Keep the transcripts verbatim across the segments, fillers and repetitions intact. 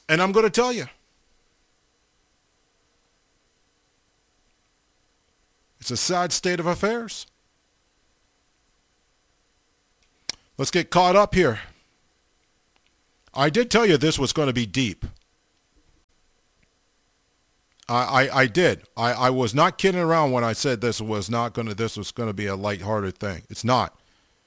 And I'm going to tell you, it's a sad state of affairs. Let's get caught up here. I did tell you this was going to be deep. I, I, I did. I, I was not kidding around when I said this was not going to this was going to be a lighthearted thing. It's not.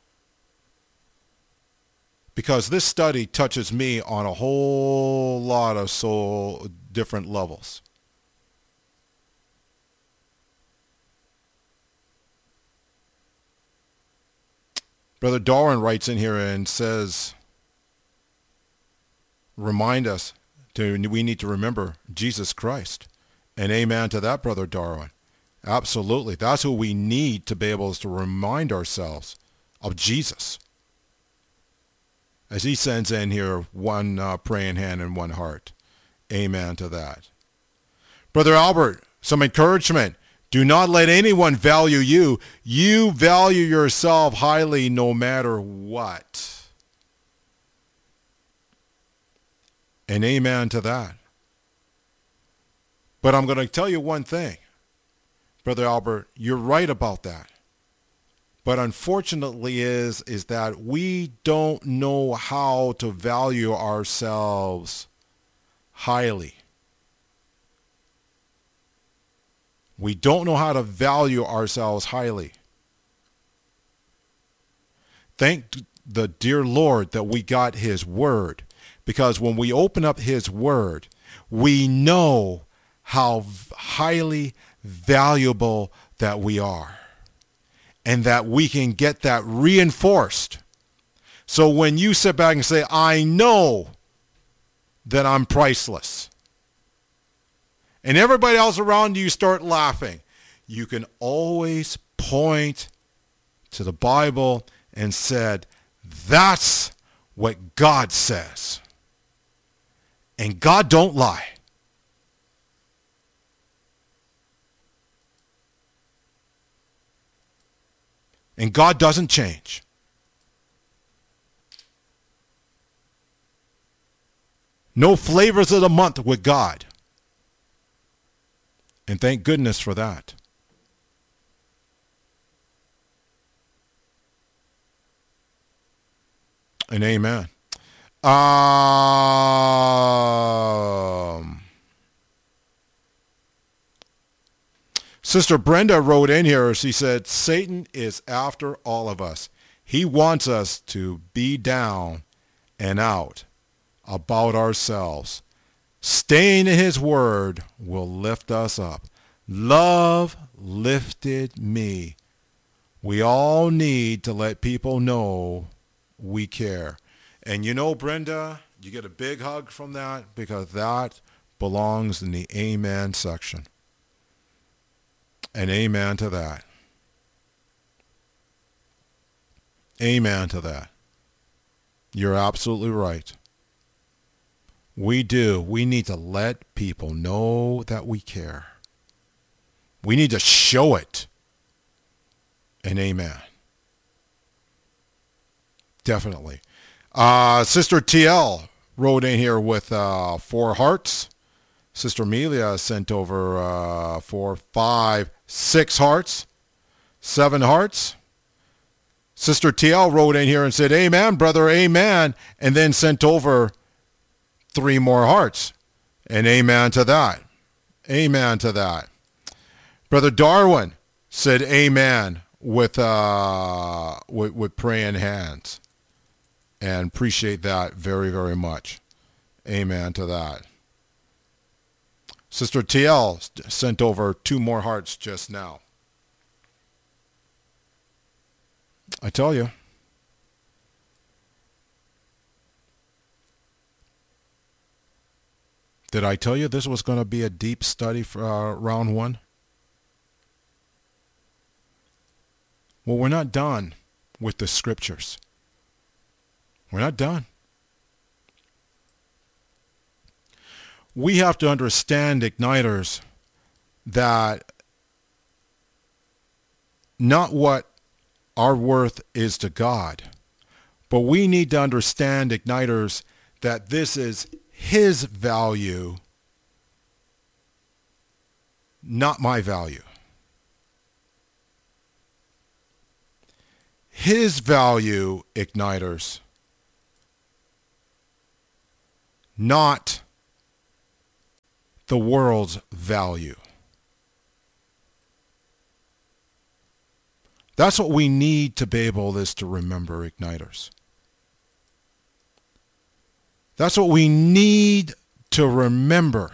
Because this study touches me on a whole lot of so different levels. Brother Darwin writes in here and says, remind us, to, we need to remember Jesus Christ. And amen to that, Brother Darwin. Absolutely. That's who we need to be able to remind ourselves of Jesus. As he sends in here one uh, praying hand and one heart. Amen to that. Brother Albert, some encouragement. Do not let anyone value you. You value yourself highly no matter what. And amen to that. But I'm going to tell you one thing, Brother Albert, you're right about that. But unfortunately is, is that we don't know how to value ourselves highly. We don't know how to value ourselves highly. Thank the dear Lord that we got his word. Because when we open up his word, we know how highly valuable that we are. And that we can get that reinforced. So when you sit back and say, I know that I'm priceless. And everybody else around you start laughing. You can always point to the Bible and said, that's what God says. And God don't lie. And God doesn't change. No flavors of the month with God. And thank goodness for that. And amen. Um, Sister Brenda wrote in here, she said, Satan is after all of us. He wants us to be down and out about ourselves. Staying in his word will lift us up. Love lifted me. We all need to let people know we care. And you know, Brenda, you get a big hug from that because that belongs in the amen section. And amen to that. Amen to that. You're absolutely right. We do. We need to let people know that we care. We need to show it. And amen. Definitely. Uh, Sister T L wrote in here with uh, four hearts. Sister Amelia sent over uh, four, five, six hearts, seven hearts. Sister T L wrote in here and said, amen, brother, amen, and then sent over three more hearts. And amen to that. Amen to that. Brother Darwin said amen with, uh, with, with praying hands. And appreciate that very, very much. Amen to that. Sister T L sent over two more hearts just now. I tell you. Did I tell you this was going to be a deep study for uh, round one? Well, we're not done with the scriptures. We're not done. We have to understand, Igniters, that not what our worth is to God, but we need to understand, Igniters, that this is his value, not my value. His value, igniters, not the world's value. That's what we need to be able this to remember, igniters. That's what we need to remember.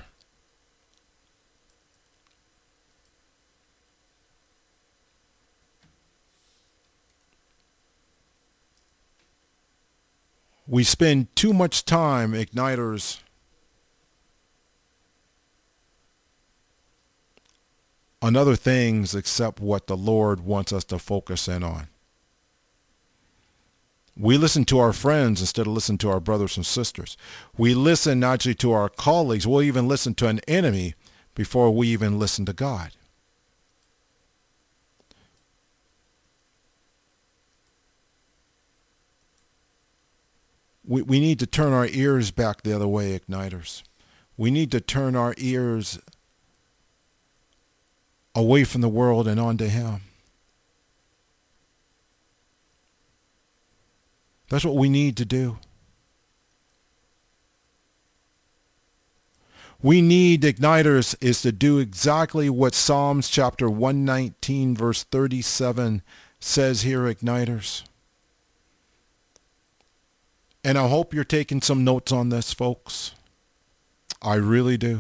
We spend too much time, igniters, on other things except what the Lord wants us to focus in on. We listen to our friends instead of listening to our brothers and sisters. We listen not actually to our colleagues. We'll even listen to an enemy before we even listen to God. We, we need to turn our ears back the other way, igniters. We need to turn our ears away from the world and onto him. That's what we need to do. We need, igniters, is to do exactly what Psalms chapter one nineteen verse thirty-seven says here, igniters. And I hope you're taking some notes on this, folks. I really do.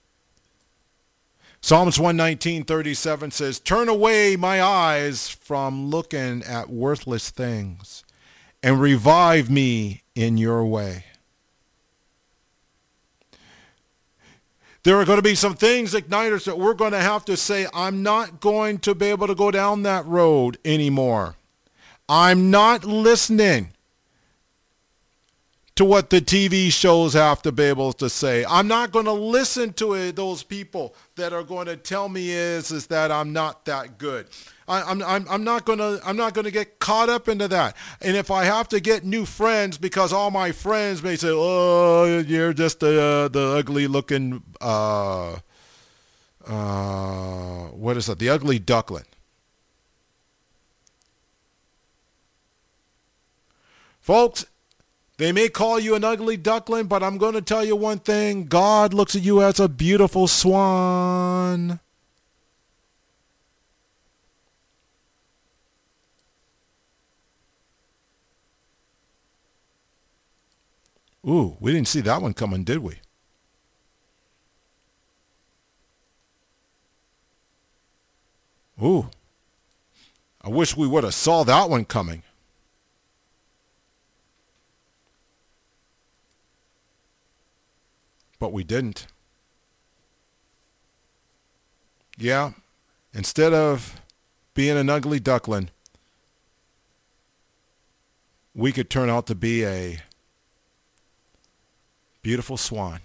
Psalms one nineteen thirty-seven says, "Turn away my eyes from looking at worthless things and revive me in your way." There are going to be some things, igniters, that we're going to have to say, I'm not going to be able to go down that road anymore. I'm not listening to what the T V shows have to be able to say. I'm not going to listen to it, those people that are going to tell me is, is that I'm not that good. I, I'm, I'm, I'm not going to, I'm not going to get caught up into that. And if I have to get new friends because all my friends may say, oh, you're just the, the ugly looking, uh, uh, what is it? The ugly duckling. Folks, they may call you an ugly duckling, but I'm going to tell you one thing. God looks at you as a beautiful swan. Ooh, we didn't see that one coming, did we? Ooh, I wish we would have saw that one coming. But we didn't. Yeah, instead of being an ugly duckling, we could turn out to be a beautiful swan.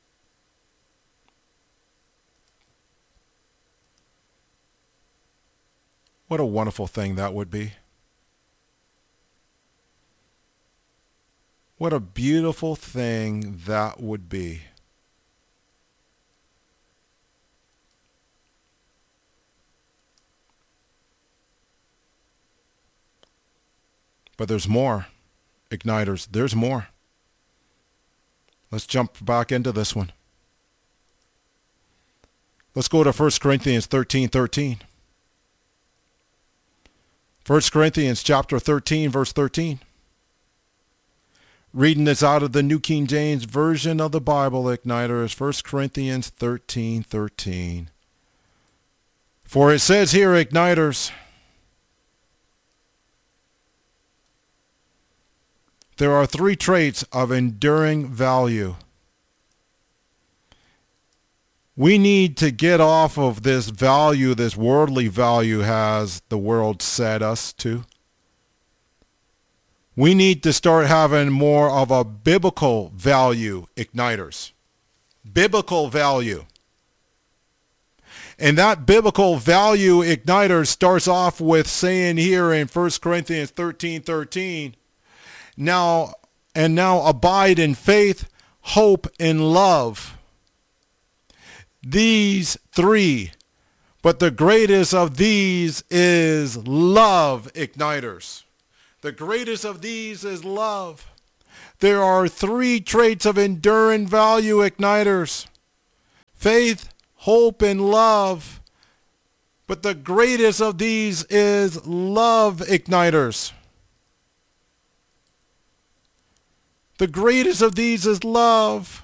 What a wonderful thing that would be. What a beautiful thing that would be. But there's more, igniters. There's more. Let's jump back into this one. Let's go to First Corinthians thirteen thirteen. First Corinthians chapter thirteen, verse thirteen. Reading this out of the New King James Version of the Bible, igniters. First Corinthians thirteen thirteen. For it says here, igniters, there are three traits of enduring value. We need to get off of this value, this worldly value has the world set us to. We need to start having more of a biblical value, igniters. Biblical value. And that biblical value, igniters, starts off with saying here in First Corinthians thirteen thirteen, Now, and now abide in faith, hope, and love. These three. But the greatest of these is love, igniters. The greatest of these is love. There are three traits of enduring value, igniters. Faith, hope, and love. But the greatest of these is love, igniters. The greatest of these is love.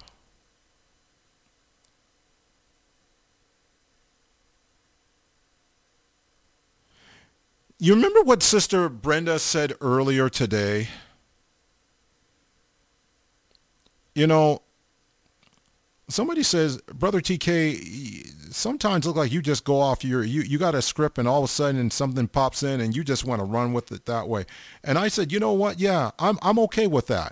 You remember what Sister Brenda said earlier today? You know, somebody says, Brother T K, sometimes look like you just go off your, you, you got a script and all of a sudden something pops in and you just want to run with it that way. And I said, you know what? Yeah, I'm, I'm okay with that.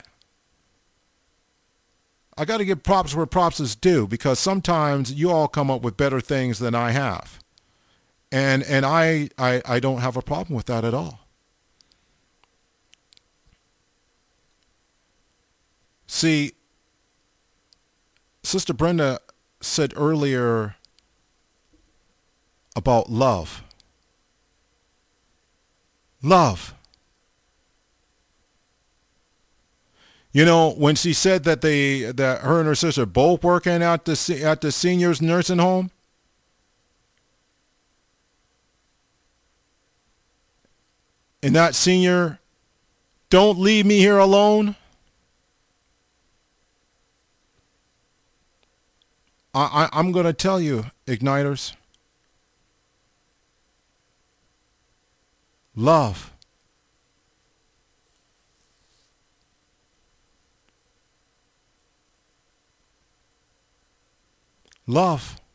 I got to give props where props is due, because sometimes you all come up with better things than I have. And and I, I, I don't have a problem with that at all. See, Sister Brenda said earlier about love. Love. You know, when she said that they that her and her sister both working at the at the seniors nursing home, and that senior, don't leave me here alone. I, I, I'm going to tell you, igniters, love. Love.